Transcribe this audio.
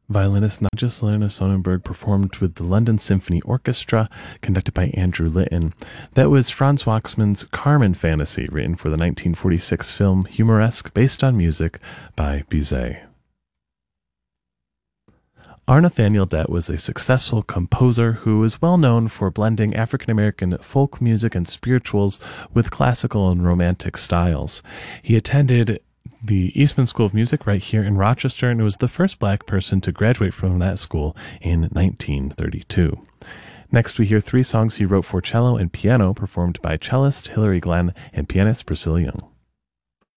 Violinist Nadja Sonnenberg performed with the London Symphony Orchestra, conducted by Andrew Litton. That was Franz Waxman's Carmen Fantasy, written for the 1946 film Humoresque, based on music by Bizet. R. Nathaniel Dett was a successful composer who is well known for blending African-American folk music and spirituals with classical and romantic styles. He attended the Eastman School of Music right here in Rochester, and was the first Black person to graduate from that school in 1932. Next, we hear three songs he wrote for cello and piano, performed by cellist Hilary Glenn and pianist Priscilla Young.